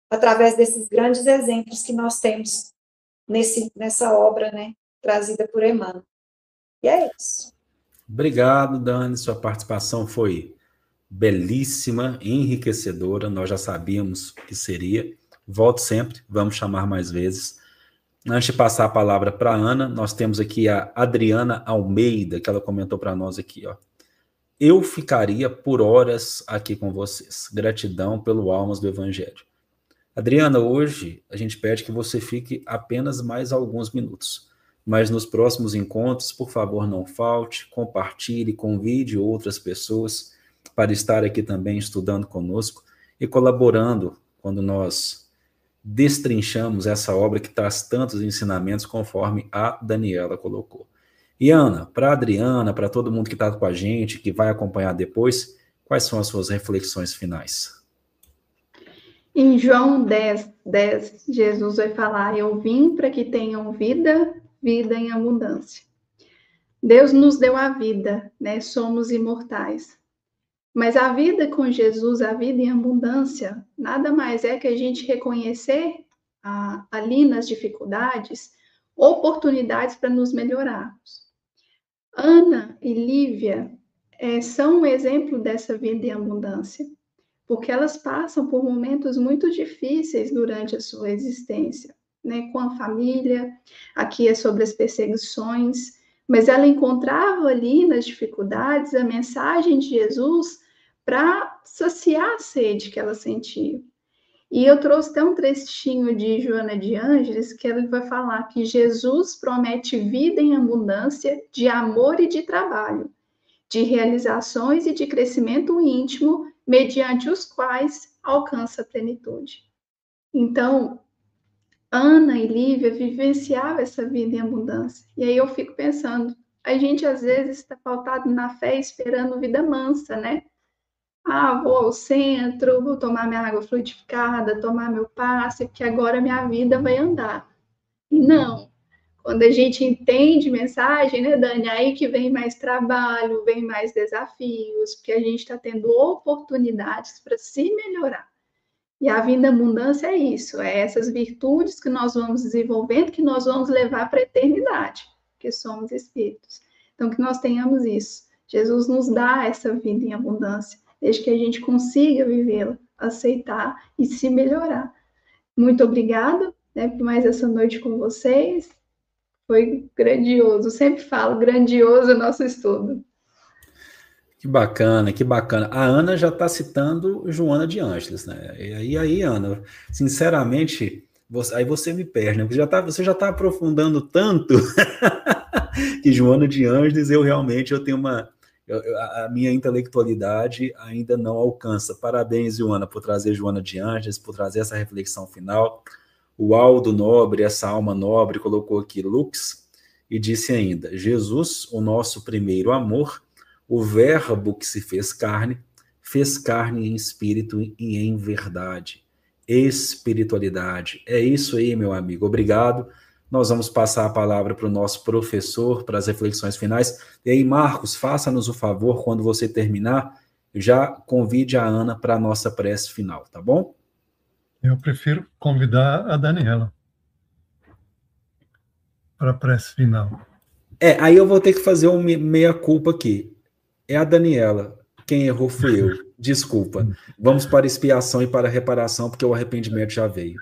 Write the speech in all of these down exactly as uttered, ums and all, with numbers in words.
através desses grandes exemplos que nós temos nesse, nessa obra, né, trazida por Emmanuel. E é isso. Obrigado, Dani, sua participação foi belíssima, enriquecedora, nós já sabíamos que seria. Volto sempre, vamos chamar mais vezes. Antes de passar a palavra para a Ana, nós temos aqui a Adriana Almeida, que ela comentou para nós aqui, ó. Eu ficaria por horas aqui com vocês. Gratidão pelo Almas do Evangelho. Adriana, hoje a gente pede que você fique apenas mais alguns minutos. Mas nos próximos encontros, por favor, não falte, compartilhe, convide outras pessoas para estar aqui também estudando conosco e colaborando quando nós destrinchamos essa obra que traz tantos ensinamentos conforme a Daniela colocou. E Ana, para a Adriana, para todo mundo que está com a gente, que vai acompanhar depois, quais são as suas reflexões finais? Em João dez, dez, Jesus vai falar, eu vim para que tenham vida, vida em abundância. Deus nos deu a vida, né? Somos imortais. Mas a vida com Jesus, a vida em abundância, nada mais é que a gente reconhecer ah, ali nas dificuldades, oportunidades para nos melhorarmos. Ana e Lívia é, são um exemplo dessa vida em abundância, porque elas passam por momentos muito difíceis durante a sua existência, né, com a família, aqui é sobre as perseguições, mas ela encontrava ali nas dificuldades a mensagem de Jesus para saciar a sede que ela sentia. E eu trouxe até um trechinho de Joana de Ângeles, que ela vai falar que Jesus promete vida em abundância de amor e de trabalho, de realizações e de crescimento íntimo, mediante os quais alcança a plenitude. Então, Ana e Lívia vivenciavam essa vida em abundância. E aí eu fico pensando, a gente às vezes está pautado na fé esperando vida mansa, né? Ah, vou ao centro, vou tomar minha água fluidificada, tomar meu passe, porque agora minha vida vai andar. E não. Quando a gente entende mensagem, né, Dani? Aí que vem mais trabalho, vem mais desafios, porque a gente está tendo oportunidades para se melhorar. E a vida em abundância é isso, é essas virtudes que nós vamos desenvolvendo, que nós vamos levar para a eternidade, porque somos espíritos. Então, que nós tenhamos isso. Jesus nos dá essa vida em abundância, desde que a gente consiga vivê-la, aceitar e se melhorar. Muito obrigada, né, por mais essa noite com vocês. Foi grandioso, sempre falo, grandioso o nosso estudo. Que bacana, que bacana. A Ana já está citando Joana de Ângeles, né? E aí, aí Ana, sinceramente, você, aí você me perde, né? Porque já tá, você já está aprofundando tanto que Joana de Ângeles, eu realmente eu tenho uma... Eu, a minha intelectualidade ainda não alcança. Parabéns, Joana, por trazer Joana de Ângeles, por trazer essa reflexão final. O Aldo Nobre, essa alma nobre, colocou aqui Lux e disse ainda, Jesus, o nosso primeiro amor, o verbo que se fez carne, fez carne em espírito e em verdade. Espiritualidade. É isso aí, meu amigo. Obrigado. Nós vamos passar a palavra para o nosso professor, para as reflexões finais. E aí, Marcos, faça-nos o favor, quando você terminar, já convide a Ana para a nossa prece final, tá bom? Eu prefiro convidar a Daniela para a prece final. É, aí eu vou ter que fazer um meia-culpa aqui. É a Daniela. Quem errou fui eu. Desculpa. Vamos para a expiação e para a reparação, porque o arrependimento já veio.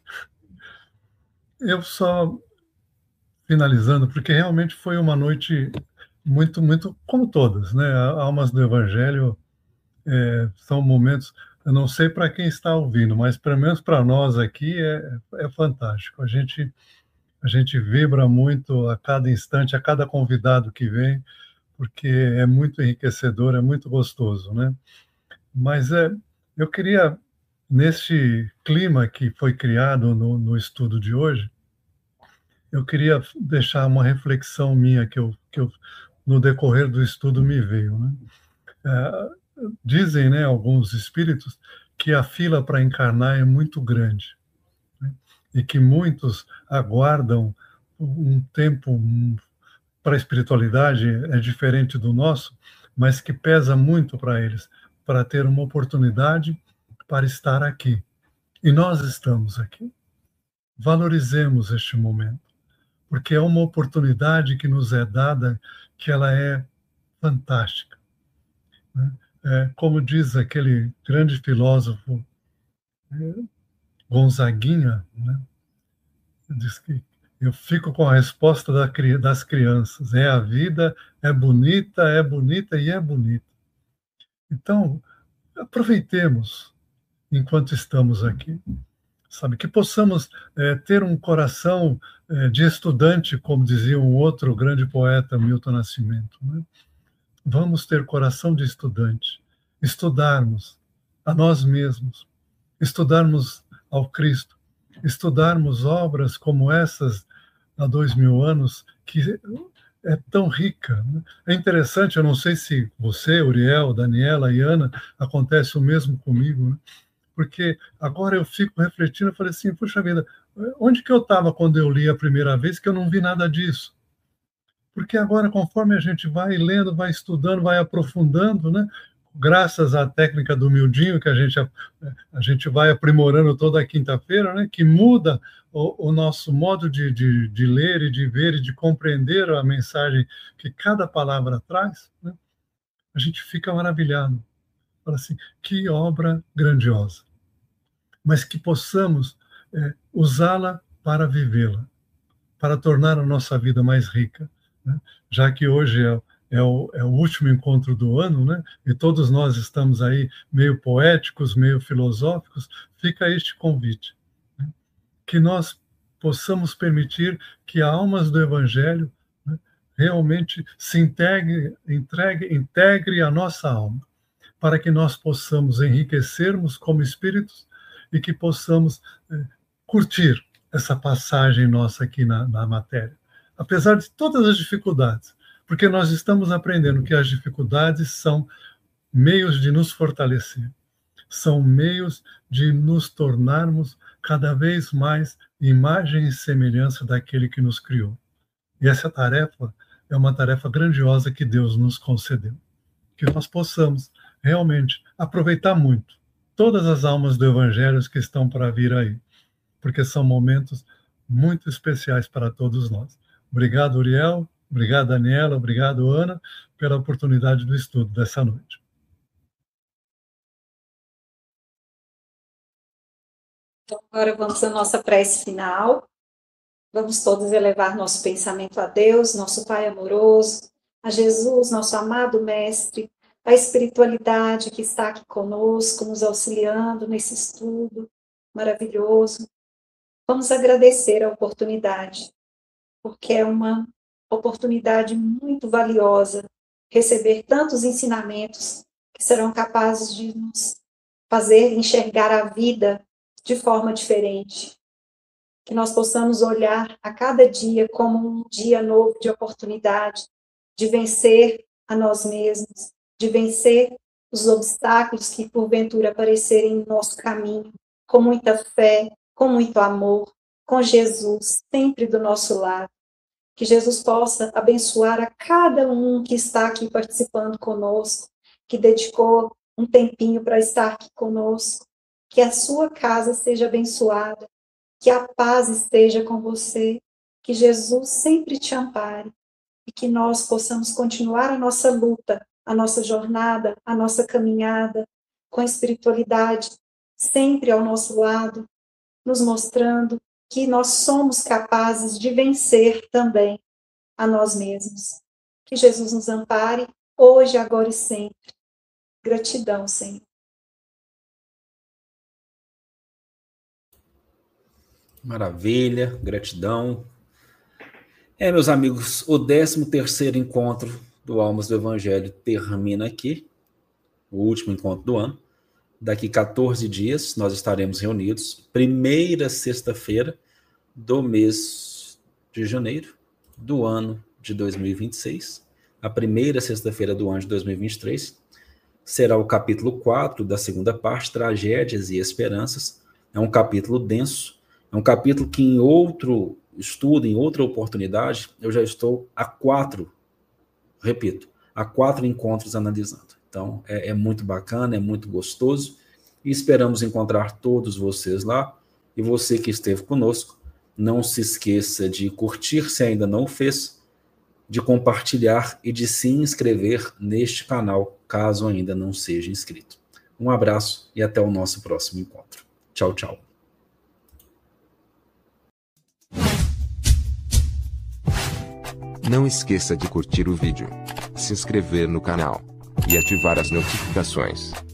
Eu só, finalizando, porque realmente foi uma noite muito, muito, como todas, né? Almas do Evangelho é, são momentos, eu não sei para quem está ouvindo, mas pelo menos para nós aqui é, é fantástico. A gente, a gente vibra muito a cada instante, a cada convidado que vem, porque é muito enriquecedor, é muito gostoso, né? Mas é, eu queria, neste clima que foi criado no, no estudo de hoje, eu queria deixar uma reflexão minha que eu, que eu no decorrer do estudo me veio, né? É, dizem, né, alguns espíritos que a fila para encarnar é muito grande, né? E que muitos aguardam um tempo para a espiritualidade é diferente do nosso, mas que pesa muito para eles, para ter uma oportunidade para estar aqui. E nós estamos aqui. Valorizemos este momento, porque é uma oportunidade que nos é dada, que ela é fantástica. Né? É, como diz aquele grande filósofo é, Gonzaguinha, né? Diz que eu fico com a resposta da, das crianças: é a vida, é bonita, é bonita e é bonita. Então, aproveitemos enquanto estamos aqui, sabe, que possamos é, ter um coração é, de estudante, como dizia um outro grande poeta, Milton Nascimento, né? Vamos ter coração de estudante, estudarmos a nós mesmos, estudarmos ao Cristo, estudarmos obras como essas há dois mil anos, que é tão rica. Né? É interessante, eu não sei se você, Uriel, Daniela e Ana, acontece o mesmo comigo, né? Porque agora eu fico refletindo, eu falei assim, puxa vida, onde que eu estava quando eu li a primeira vez que eu não vi nada disso? Porque agora, conforme a gente vai lendo, vai estudando, vai aprofundando, né? Graças à técnica do miudinho, que a gente, a, a gente vai aprimorando toda quinta-feira, né? Que muda o, o nosso modo de, de, de ler e de ver e de compreender a mensagem que cada palavra traz, né? A gente fica maravilhado. Fala assim, que obra grandiosa. Mas que possamos é, usá-la para vivê-la, para tornar a nossa vida mais rica. Né? Já que hoje é, é, o, é o último encontro do ano, né? E todos nós estamos aí meio poéticos, meio filosóficos, fica este convite. Né? Que nós possamos permitir que almas do Evangelho, né, realmente se integre, entregue, integre a nossa alma, para que nós possamos enriquecermos como espíritos e que possamos é, curtir essa passagem nossa aqui na, na matéria, apesar de todas as dificuldades, porque nós estamos aprendendo que as dificuldades são meios de nos fortalecer, são meios de nos tornarmos cada vez mais imagem e semelhança daquele que nos criou. E essa tarefa é uma tarefa grandiosa que Deus nos concedeu, que nós possamos realmente aproveitar muito todas as almas do Evangelho que estão para vir aí, porque são momentos muito especiais para todos nós. Obrigado, Uriel, obrigado, Daniela, obrigado, Ana, pela oportunidade do estudo dessa noite. Então, agora vamos à nossa prece final. Vamos todos elevar nosso pensamento a Deus, nosso Pai amoroso, a Jesus, nosso amado Mestre, a espiritualidade que está aqui conosco, nos auxiliando nesse estudo maravilhoso. Vamos agradecer a oportunidade, porque é uma oportunidade muito valiosa receber tantos ensinamentos que serão capazes de nos fazer enxergar a vida de forma diferente. Que nós possamos olhar a cada dia como um dia novo de oportunidade, de vencer a nós mesmos, de vencer os obstáculos que porventura aparecerem em nosso caminho, com muita fé, com muito amor, com Jesus sempre do nosso lado. Que Jesus possa abençoar a cada um que está aqui participando conosco, que dedicou um tempinho para estar aqui conosco, que a sua casa seja abençoada, que a paz esteja com você, que Jesus sempre te ampare e que nós possamos continuar a nossa luta, a nossa jornada, a nossa caminhada com a espiritualidade sempre ao nosso lado, nos mostrando que nós somos capazes de vencer também a nós mesmos. Que Jesus nos ampare hoje, agora e sempre. Gratidão, Senhor. Maravilha, gratidão. É, meus amigos, o décimo terceiro encontro do Almas do Evangelho termina aqui, o último encontro do ano. Daqui quatorze dias nós estaremos reunidos, primeira sexta-feira do mês de janeiro do ano de dois mil e vinte e seis. A primeira sexta-feira do ano de dois mil e vinte e três será o capítulo quatro da segunda parte, Tragédias e Esperanças. É um capítulo denso, é um capítulo que em outro estudo, em outra oportunidade, eu já estou há quatro, repito, há quatro encontros analisando. Então, é, é muito bacana, é muito gostoso, e esperamos encontrar todos vocês lá. E você que esteve conosco, não se esqueça de curtir se ainda não o fez, de compartilhar e de se inscrever neste canal, caso ainda não seja inscrito. Um abraço e até o nosso próximo encontro. Tchau, tchau. Não esqueça de curtir o vídeo, se inscrever no canal e ativar as notificações.